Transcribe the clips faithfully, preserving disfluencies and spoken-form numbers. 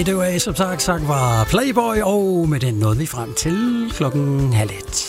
det var som sagt sagt var Playboy, og med den nåede vi frem til klokken halv et.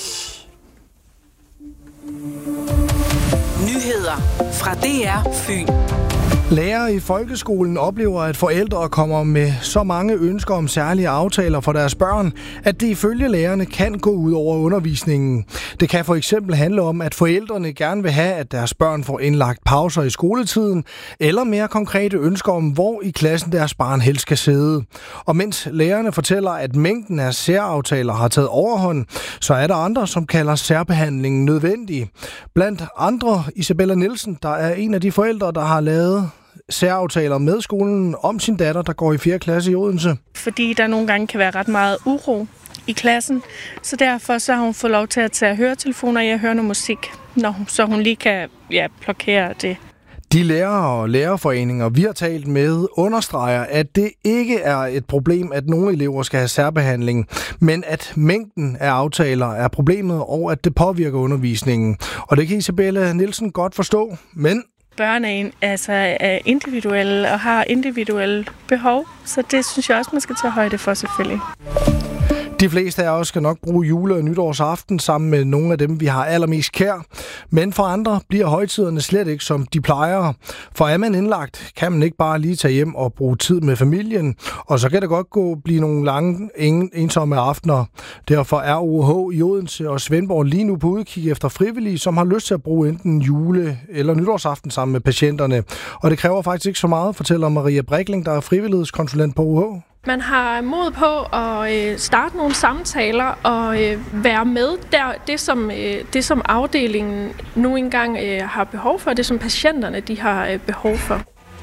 Nyheder fra D R Fyn. Lærere i folkeskolen oplever, at forældre kommer med så mange ønsker om særlige aftaler for deres børn, at det ifølge lærerne kan gå ud over undervisningen. Det kan for eksempel handle om, at forældrene gerne vil have, at deres børn får indlagt pauser i skoletiden, eller mere konkrete ønsker om, hvor i klassen deres barn helst skal sidde. Og mens lærerne fortæller, at mængden af særaftaler har taget overhånd, så er der andre, som kalder særbehandlingen nødvendig. Blandt andre Isabella Nielsen, der er en af de forældre, der har lavet særaftaler med skolen om sin datter, der går i fjerde klasse i Odense. Fordi der nogle gange kan være ret meget uro i klassen, så derfor så har hun fået lov til at tage høretelefoner i og høre noget musik, når hun, så hun lige kan ja, blokere det. De lærere og lærerforeninger, vi har talt med, understreger, at det ikke er et problem, at nogle elever skal have særbehandling, men at mængden af aftaler er problemet, og at det påvirker undervisningen. Og det kan Isabella Nielsen godt forstå, men børn er, altså, er individuelle og har individuelle behov, så det synes jeg også, man skal tage højde for selvfølgelig. De fleste af os skal nok bruge jule- og nytårsaften sammen med nogle af dem, vi har allermest kær. Men for andre bliver højtiderne slet ikke, som de plejer. For er man indlagt, kan man ikke bare lige tage hjem og bruge tid med familien. Og så kan det godt gå blive nogle lange, ensomme aftener. Derfor er O H i Odense og Svendborg lige nu på udkig efter frivillige, som har lyst til at bruge enten jule- eller nytårsaften sammen med patienterne. Og det kræver faktisk ikke så meget, fortæller Maria Brikling, der er frivillighedskonsulent på O H. Man har mod på at starte nogle samtaler og være med der, det som, det som afdelingen nu engang har behov for, det som patienterne de har behov for.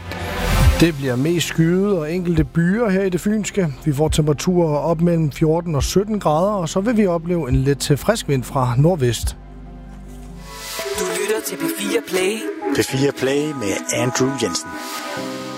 Det bliver mest skyet og enkelte byer her i det fynske. Vi får temperaturer op mellem fjorten og sytten grader, og så vil vi opleve en lidt til frisk vind fra nordvest. Du lytter til P fire Play. P fire Play med Andrew Jensen.